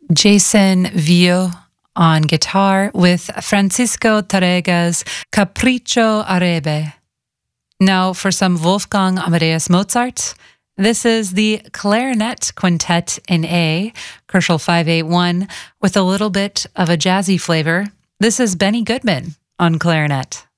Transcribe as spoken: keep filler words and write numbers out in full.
Jason Vio on guitar with Francisco Tárrega's Capriccio Arebe. Now for some Wolfgang Amadeus Mozart. This is the Clarinet Quintet in A, Koerschel five eighty-one, with a little bit of a jazzy flavor. This is Benny Goodman on clarinet.